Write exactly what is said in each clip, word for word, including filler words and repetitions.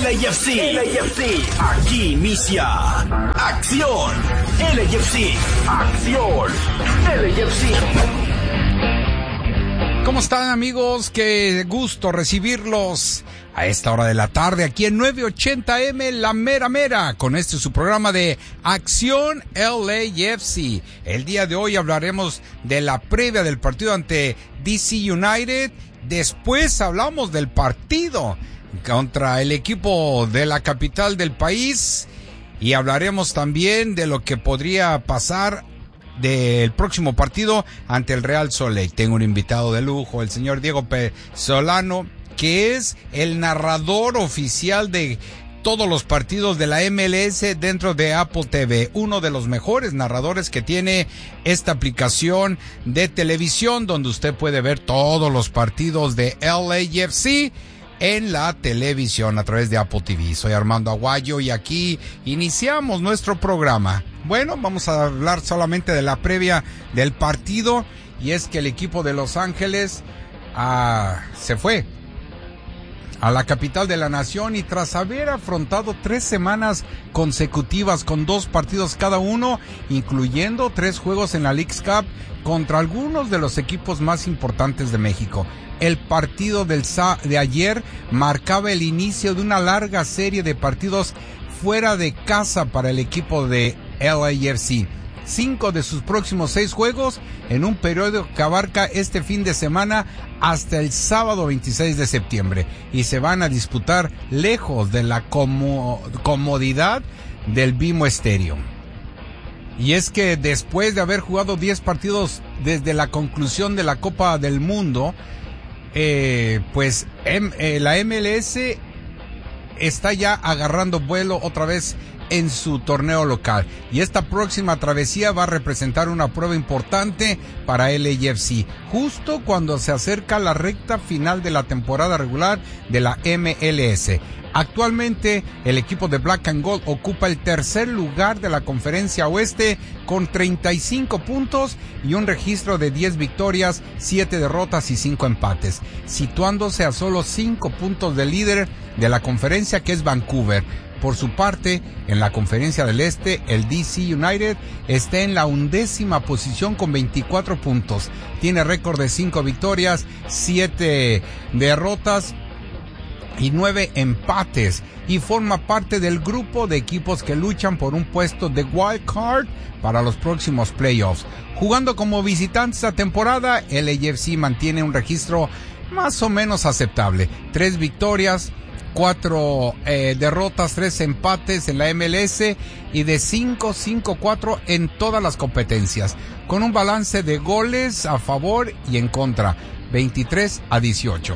L A F C. L A F C. Aquí inicia Acción L A F C. Acción L A F C. ¿Cómo están, amigos? Qué gusto recibirlos a esta hora de la tarde aquí en nueve ochenta eme La Mera Mera con este su programa de Acción L A F C. El día de hoy hablaremos de la previa del partido ante D C United. Después hablamos del partido contra el equipo de la capital del país y hablaremos también de lo que podría pasar del próximo partido ante el Real Salt Lake. Tengo un invitado de lujo, el señor Diego Solano, que es el narrador oficial de todos los partidos de la M L S dentro de Apple T V, uno de los mejores narradores que tiene esta aplicación de televisión donde usted puede ver todos los partidos de L A F C en la televisión a través de Apple T V. Soy Armando Aguayo y aquí iniciamos nuestro programa. Bueno, vamos a hablar solamente de la previa del partido, y es que el equipo de Los Ángeles ah, se fue a la capital de la nación y tras haber afrontado tres semanas consecutivas con dos partidos cada uno, incluyendo tres juegos en la Leagues Cup contra algunos de los equipos más importantes de México. El partido del sa- de ayer marcaba el inicio de una larga serie de partidos fuera de casa para el equipo de L A F C. Cinco de sus próximos seis juegos en un periodo que abarca este fin de semana hasta el sábado veintiséis de septiembre y se van a disputar lejos de la como- comodidad del B M O Stadium. Y es que después de haber jugado diez partidos desde la conclusión de la Copa del Mundo, eh, pues M- eh, la M L S está ya agarrando vuelo otra vez en su torneo local, y esta próxima travesía va a representar una prueba importante para L A F C, justo cuando se acerca la recta final de la temporada regular de la M L S. Actualmente el equipo de Black and Gold ocupa el tercer lugar de la conferencia oeste con treinta y cinco puntos y un registro de diez victorias, siete derrotas y cinco empates, situándose a solo cinco puntos del líder de la conferencia, que es Vancouver. Por su parte, en la conferencia del este, el D C United está en la undécima posición con veinticuatro puntos. Tiene récord de cinco victorias, siete derrotas y nueve empates, y forma parte del grupo de equipos que luchan por un puesto de wild card para los próximos playoffs. Jugando como visitante esta temporada, L A F C mantiene un registro más o menos aceptable. Tres victorias, cuatro eh, derrotas, tres empates en la M L S y de cinco cinco cuatro en todas las competencias, con un balance de goles a favor y en contra, veintitrés a dieciocho.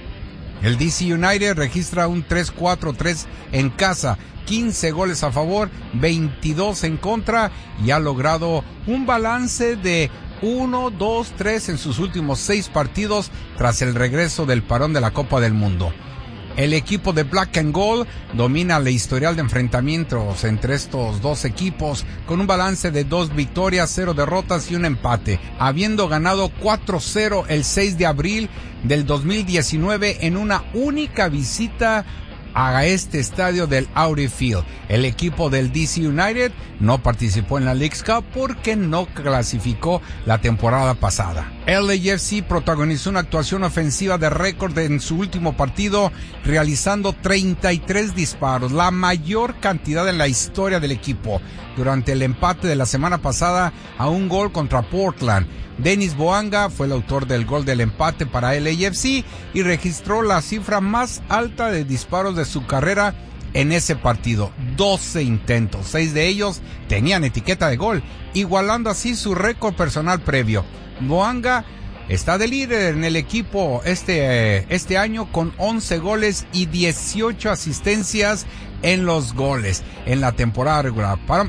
El D C United registra un tres cuatro tres en casa, quince goles a favor, veintidós en contra, y ha logrado un balance de uno dos tres en sus últimos seis partidos tras el regreso del parón de la Copa del Mundo. El equipo de Black and Gold domina la historial de enfrentamientos entre estos dos equipos con un balance de dos victorias, cero derrotas y un empate, habiendo ganado cuatro cero el seis de abril del dos mil diecinueve en una única visita a este estadio del Audi Field. El equipo del D C United no participó en la Leagues Cup porque no clasificó la temporada pasada. L A F C protagonizó una actuación ofensiva de récord en su último partido, realizando treinta y tres disparos, la mayor cantidad en la historia del equipo, durante el empate de la semana pasada a un gol contra Portland. Denis Boanga fue el autor del gol del empate para L A F C y registró la cifra más alta de disparos de su carrera en ese partido, doce intentos, seis de ellos tenían etiqueta de gol, igualando así su récord personal previo. Boanga está de líder en el equipo este, este año con once goles y dieciocho asistencias en los goles en la temporada regular. Para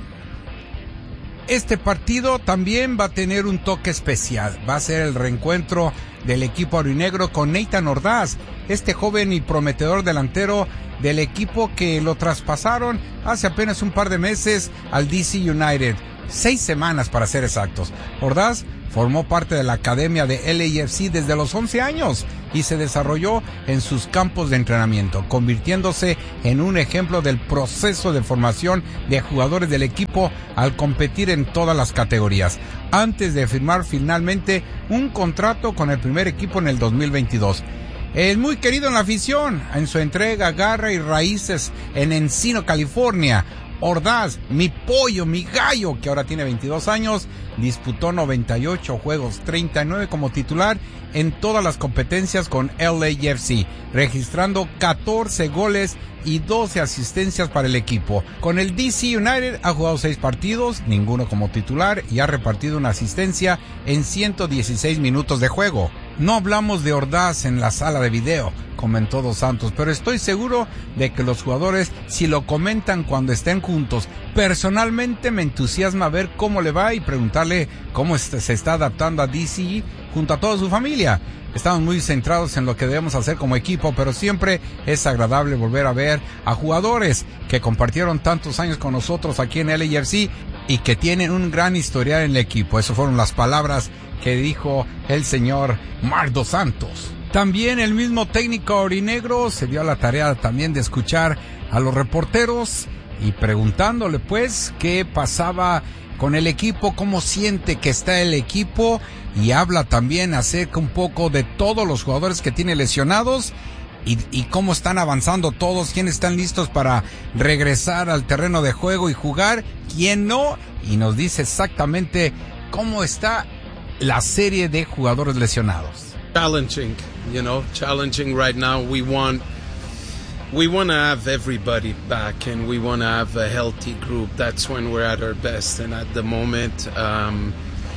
Este partido también va a tener un toque especial. Va a ser el reencuentro del equipo aurinegro con Nathan Ordaz, este joven y prometedor delantero del equipo que lo traspasaron hace apenas un par de meses al D C United. seis semanas para ser exactos. Ordaz formó parte de la academia de L A F C desde los once años y se desarrolló en sus campos de entrenamiento, convirtiéndose en un ejemplo del proceso de formación de jugadores del equipo al competir en todas las categorías, antes de firmar finalmente un contrato con el primer equipo en el dos mil veintidós. Es muy querido en la afición, en su entrega, garra y raíces en Encino, California. Ordaz, mi pollo, mi gallo, que ahora tiene veintidós años, disputó noventa y ocho juegos, treinta y nueve como titular en todas las competencias con L A F C, registrando catorce goles y doce asistencias para el equipo. Con el D C United ha jugado seis partidos, ninguno como titular, y ha repartido una asistencia en ciento dieciséis minutos de juego. No hablamos de Ordaz en la sala de video, comentó Dos Santos, pero estoy seguro de que los jugadores sí lo comentan cuando estén juntos. Personalmente me entusiasma ver cómo le va y preguntarle cómo se está adaptando a D C junto a toda su familia. Estamos muy centrados en lo que debemos hacer como equipo, pero siempre es agradable volver a ver a jugadores que compartieron tantos años con nosotros aquí en L A F C y que tienen un gran historial en el equipo. Esas fueron las palabras que dijo el señor Marc Dos Santos. También el mismo técnico aurinegro se dio a la tarea también de escuchar a los reporteros y preguntándole pues qué pasaba con el equipo, cómo siente que está el equipo, y habla también acerca un poco de todos los jugadores que tiene lesionados y, y cómo están avanzando todos, quiénes están listos para regresar al terreno de juego y jugar, quién no, y nos dice exactamente cómo está la serie de jugadores lesionados. Challenging, you know, challenging right now. We want we want to have everybody back, and we want to have a healthy group. That's when we're at our best, and at the moment um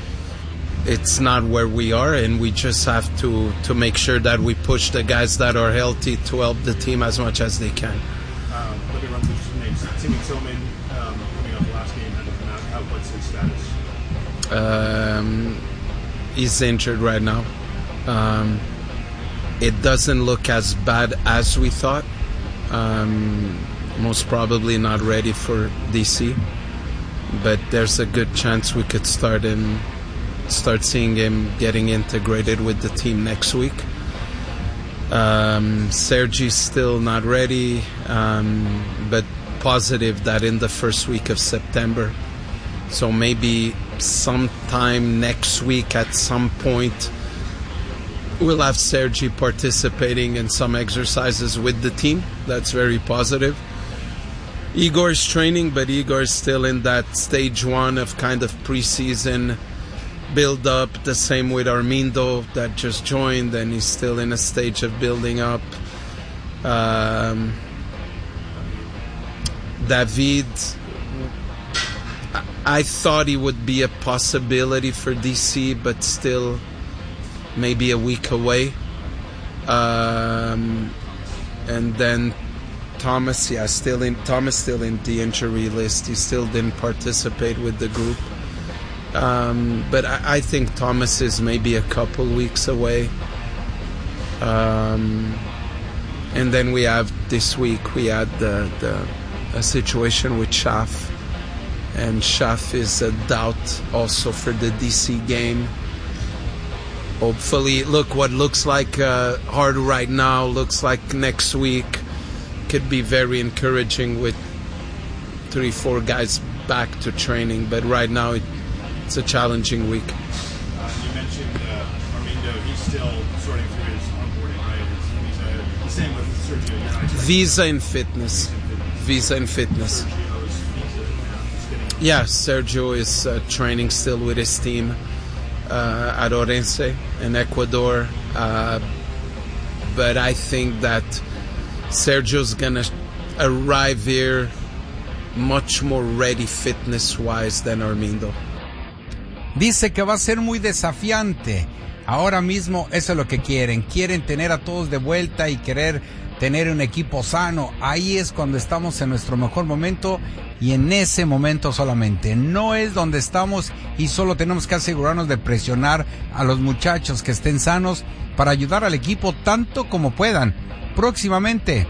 it's not where we are, and we just have to to make sure that we push the guys that are healthy to help the team as much as they can. Um, let me run through some names. Timmy Tillman, um, coming off the last game, how, what's his status? Um, he's injured right now. Um, it doesn't look as bad as we thought. Um, most probably not ready for D C, but there's a good chance we could start him, start seeing him getting integrated with the team next week. Um, Sergi's still not ready, um, but positive that in the first week of September. So maybe sometime next week at some point we'll have Sergi participating in some exercises with the team. That's very positive. Igor's training, but Igor's still in that stage one of kind of preseason build up. The same with Armindo that just joined, and he's still in a stage of building up. Um, David, I thought he would be a possibility for D C, but still maybe a week away. Um, and then Thomas, yeah, still in Thomas still in the injury list. He still didn't participate with the group. Um, but I, I think Thomas is maybe a couple weeks away. Um, and then we have this week we had the, the a situation with Schaff, and Schaff is a doubt also for the D C game. Hopefully, look, what looks like uh, hard right now looks like next week could be very encouraging with three, four guys back to training. But right now, it, it's a challenging week. Uh, you mentioned uh, Armindo. He's still sorting through his onboarding, right? He's, he's, uh, the same with Sergio. You know, Visa and fitness. Visa and fitness. Sergio's visa, Yeah, Sergio is uh, training still with his team. Uh, at Orense in Ecuador, uh, but I think that Sergio's gonna arrive here much more ready fitness-wise than Armindo. Dice que va a ser muy desafiante. Ahora mismo eso es lo que quieren. Quieren tener a todos de vuelta y querer tener un equipo sano. Ahí es cuando estamos en nuestro mejor momento, y en ese momento solamente. No es donde estamos y solo tenemos que asegurarnos de presionar a los muchachos que estén sanos para ayudar al equipo tanto como puedan. Próximamente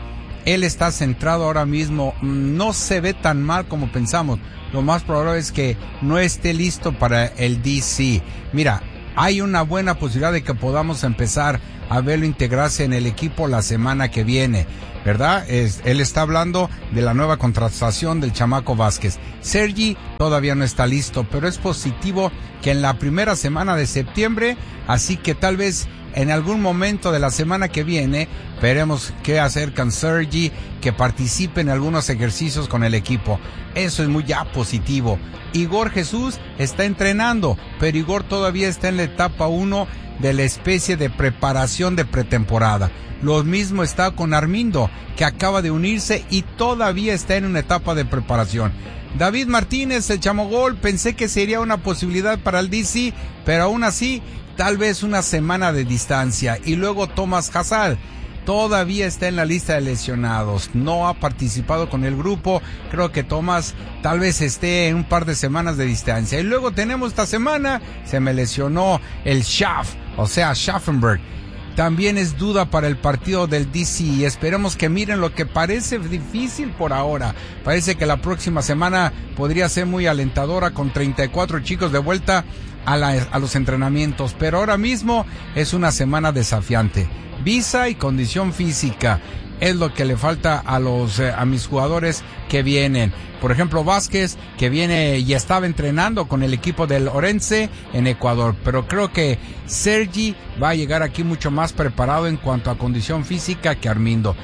Él está centrado ahora mismo, no se ve tan mal como pensamos. Lo más probable es que no esté listo para el D C. Mira, hay una buena posibilidad de que podamos empezar a verlo integrarse en el equipo la semana que viene, ¿verdad? Es, él está hablando de la nueva contratación del chamaco Vázquez. Sergi todavía no está listo, pero es positivo que en la primera semana de septiembre, así que tal vez en algún momento de la semana que viene veremos qué hacer con Sergi, que participe en algunos ejercicios con el equipo. Eso es muy ya positivo. Igor Jesús está entrenando, pero Igor todavía está en la etapa uno de la especie de preparación de pretemporada. Lo mismo está con Armindo, que acaba de unirse y todavía está en una etapa de preparación. David Martínez, el chamogol, pensé que sería una posibilidad para el D C, pero aún así, tal vez una semana de distancia. Y luego Thomas Hazard todavía está en la lista de lesionados, no ha participado con el grupo. Creo que Thomas tal vez esté en un par de semanas de distancia. Y luego tenemos esta semana, se me lesionó el Schaff, o sea, Schaffenberg. También es duda para el partido del D C y esperemos que miren lo que parece difícil por ahora. Parece que la próxima semana podría ser muy alentadora con treinta y cuatro chicos de vuelta a, la, a los entrenamientos, pero ahora mismo es una semana desafiante. Visa y condición física es lo que le falta a los eh, a mis jugadores que vienen. Por ejemplo, Vázquez, que viene y estaba entrenando con el equipo del Orense en Ecuador, pero creo que Sergi va a llegar aquí mucho más preparado en cuanto a condición física que Armindo.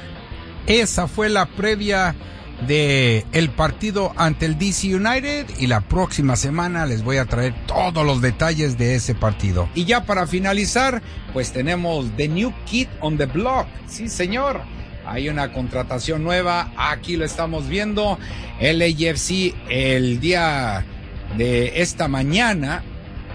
Esa fue la previa de el partido ante el D C United y la próxima semana les voy a traer todos los detalles de ese partido. Y ya para finalizar, pues tenemos The New Kid on the Block. Sí, señor. Hay una contratación nueva, aquí lo estamos viendo. L A F C el día de esta mañana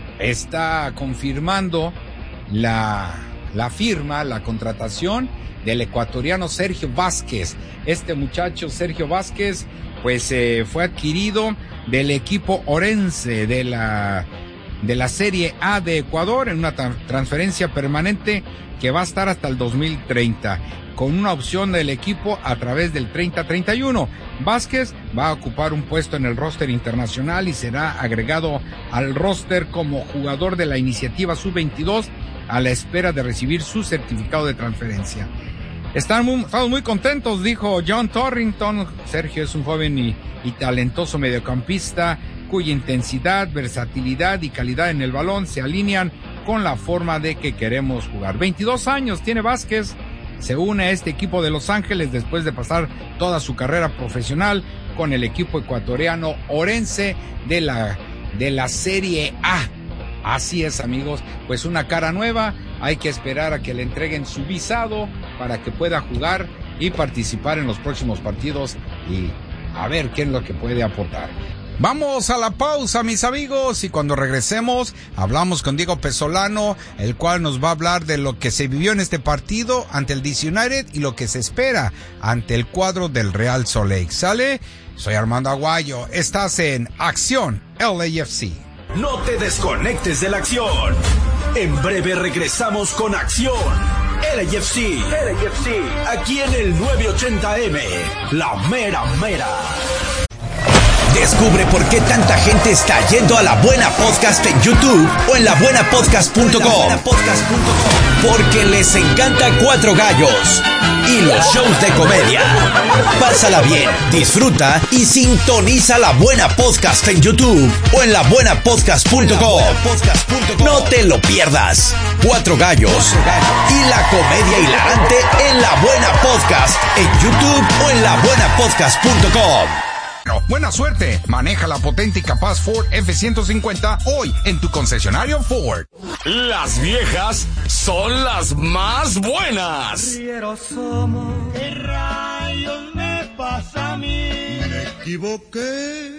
está confirmando la, la firma, la contratación del ecuatoriano Sergio Vázquez. Este muchacho Sergio Vázquez pues eh, fue adquirido del equipo Orense de la, de la Serie A de Ecuador en una tra- transferencia permanente que va a estar hasta el dos mil treinta, con una opción del equipo a través del treinta treinta y uno. Vázquez va a ocupar un puesto en el roster internacional y será agregado al roster como jugador de la iniciativa sub veintidós a la espera de recibir su certificado de transferencia. Están muy, estamos muy contentos, dijo John Torrington. Sergio es un joven y, y talentoso mediocampista cuya intensidad, versatilidad y calidad en el balón se alinean con la forma de que queremos jugar. veintidós años tiene Vázquez. Se une a este equipo de Los Ángeles después de pasar toda su carrera profesional con el equipo ecuatoriano Orense de la, de la Serie A. Así es, amigos, pues una cara nueva. Hay que esperar a que le entreguen su visado para que pueda jugar y participar en los próximos partidos y a ver qué es lo que puede aportar. Vamos a la pausa, mis amigos, y cuando regresemos hablamos con Diego Pesolano, el cual nos va a hablar de lo que se vivió en este partido ante el D C United y lo que se espera ante el cuadro del Real Salt Lake. ¿Sale? Soy Armando Aguayo, estás en Acción L A F C. No te desconectes de la acción. En breve regresamos con Acción L A F C. L A F C. Aquí en el nueve ochenta M. La mera mera. Descubre por qué tanta gente está yendo a La Buena Podcast en YouTube o en la buena podcast punto com. Porque les encanta Cuatro Gallos y los shows de comedia. Pásala bien, disfruta y sintoniza La Buena Podcast en YouTube o en la buena podcast punto com. No te lo pierdas. Cuatro Gallos y la comedia hilarante en La Buena Podcast en YouTube o en la buena podcast punto com. Buena suerte, maneja la potente y capaz Ford F ciento cincuenta hoy en tu concesionario Ford. Las viejas son las más buenas. ¿Qué rayos me pasa a mí? Me equivoqué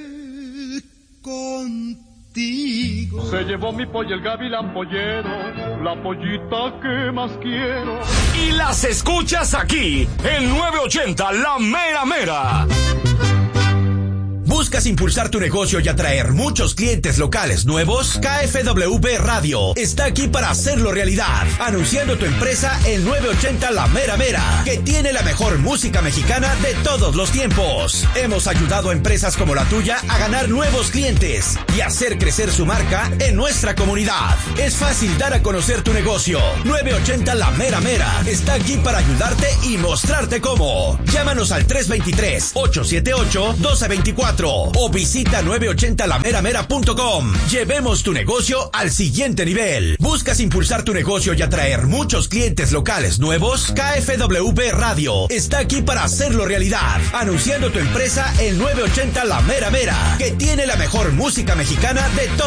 contigo. Se llevó mi pollo el gavilán pollero, la pollita que más quiero. Y las escuchas aquí en nueve ochenta La Mera Mera. ¿Buscas impulsar tu negocio y atraer muchos clientes locales nuevos? K F W B Radio está aquí para hacerlo realidad, anunciando tu empresa en nueve ochenta La Mera Mera, que tiene la mejor música mexicana de todos los tiempos. Hemos ayudado a empresas como la tuya a ganar nuevos clientes y hacer crecer su marca en nuestra comunidad. Es fácil dar a conocer tu negocio. nueve ochenta La Mera Mera está aquí para ayudarte y mostrarte cómo. Llámanos al tres dos tres, ocho siete ocho, uno dos dos cuatro o visita nueve ochenta la mera mera punto com. Llevemos tu negocio al siguiente nivel. ¿Buscas impulsar tu negocio y atraer muchos clientes locales nuevos? K F W B Radio está aquí para hacerlo realidad, anunciando tu empresa en nueve ochenta La Mera Mera, que tiene la mejor música mexicana de todo.